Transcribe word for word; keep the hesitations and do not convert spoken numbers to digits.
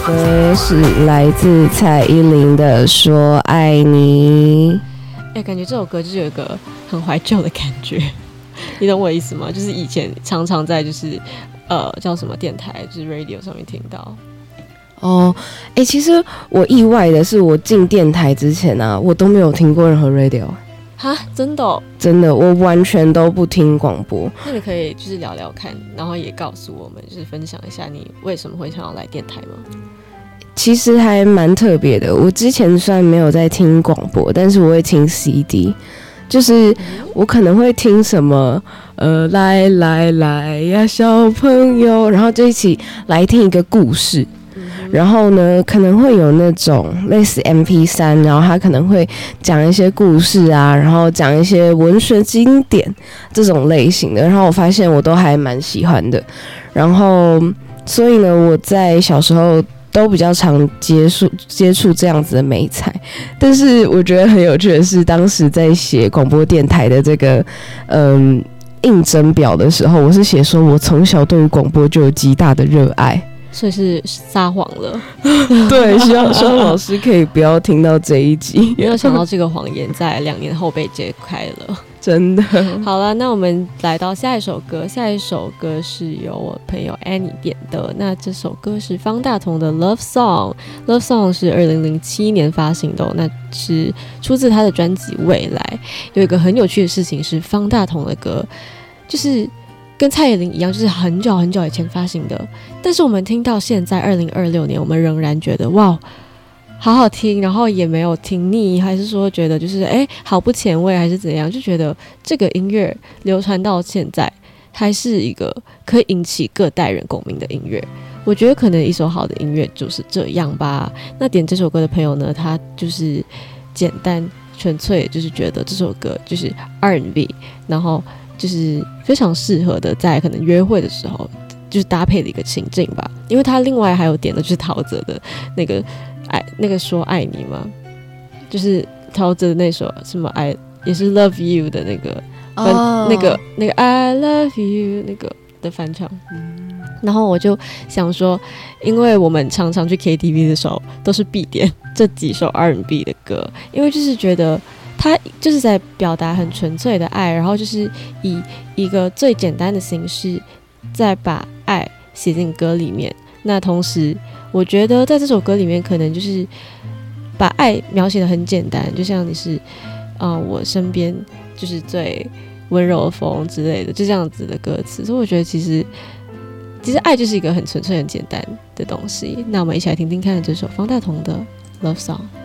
歌是来自蔡依林的《说爱你》。 哎、欸，感觉这首歌就是有一个很怀旧的感觉，你懂我意思吗？就是以前常常在就是呃叫什么电台，就是 radio 上面听到。 哦，哎、欸，其实我意外的是，我进电台之前啊，我都没有听过任何 radio。 哈，真的、哦？ 真的，我完全都不听广播。 那你可以就是聊聊看，然后也告诉我们，就是分享一下你为什么会想要来电台吗？ 其实还蛮特别的。我之前虽然没有在听广播，但是我会听 C D， 就是我可能会听什么呃，来来来呀，小朋友，然后就一起来听一个故事。然后呢，可能会有那种类似 M P 三， 然后他可能会讲一些故事啊，然后讲一些文学经典这种类型的。然后我发现我都还蛮喜欢的。然后，所以呢，我在小时候都比较常接触接触这样子的媒材。但是我觉得很有趣的是，当时在写广播电台的这个嗯应征表的时候，我是写说我从小对于广播就有极大的热爱。 所以是撒谎了。 对，希望希望老师可以不要听到这一集。 没有想到这个谎言在两年后被揭开了， 真的。 好了，那我们来到下一首歌，下一首歌是由我朋友 Annie 点的。那这首歌是方大同的 Love Song，Love Song 是二零零七年发行的、哦，那是出自他的专辑《未来》。有一个很有趣的事情是，方大同的歌就是跟蔡依林一样，就是很久很久以前发行的，但是我们听到现在二零二六年，我们仍然觉得哇，好好听，然后也没有听腻，还是说觉得就是哎，好不前卫，还是怎样，就觉得这个音乐流传到现在，还是一个可以引起各代人共鸣的音乐。我觉得可能一首好的音乐就是这样吧。那点这首歌的朋友呢，他就是简单纯粹，就是觉得这首歌就是 R and B， 然后就是非常适合的在可能约会的时候就是搭配的一个情境吧。因为他另外还有点的就是陶喆的那个爱那个说爱你嘛，就是陶喆的那首什么爱也是 Love You 的那个、oh. 那个那个 I Love You 那个的翻唱、嗯、然后我就想说，因为我们常常去 K T V 的时候都是必点这几首 R and B 的歌，因为就是觉得他就是在表达很纯粹的爱，然后就是以一个最简单的形式再把爱写进歌里面。那同时我觉得在这首歌里面可能就是把爱描写得很简单，就像你是、呃、我身边就是最温柔的风之类的，就这样子的歌词。所以我觉得其实其实爱就是一个很纯粹很简单的东西。那我们一起来听听看这首方大同的 Love Song。